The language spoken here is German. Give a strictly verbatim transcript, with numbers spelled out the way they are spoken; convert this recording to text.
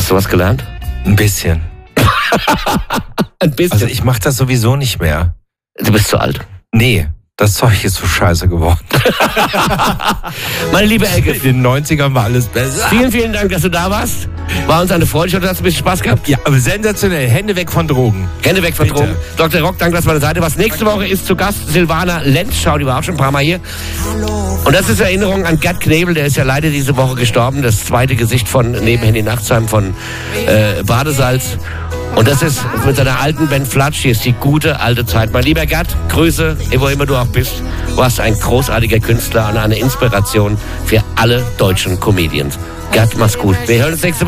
Hast du was gelernt? Ein bisschen. Ein bisschen. Also ich mache das sowieso nicht mehr. Du bist zu alt. Nee, das Zeug ist so scheiße geworden. Meine liebe Elke. In den neunzigern war alles besser. Vielen, vielen Dank, dass du da warst. War uns eine Freude. Ich hoffe, du hast ein bisschen Spaß gehabt. Ja, aber sensationell. Hände weg von Drogen. Hände weg von Bitte. Drogen. Doktor Rock, danke, dass du an der Seite warst. Nächste Woche ist zu Gast Silvana Lenz. Schau, die war auch schon ein paar Mal hier. Und das ist Erinnerung an Gerd Knebel. Der ist ja leider diese Woche gestorben. Das zweite Gesicht von neben Henny Nachtsheim von äh, Badesalz. Und das ist mit seiner alten Ben Flatsch. Hier ist die gute alte Zeit. Mein lieber Gerd, Grüße, wo immer du auch bist. Du warst ein großartiger Künstler und eine Inspiration für alle deutschen Comedians. Gerd, mach's gut. Wir hören uns nächste Woche.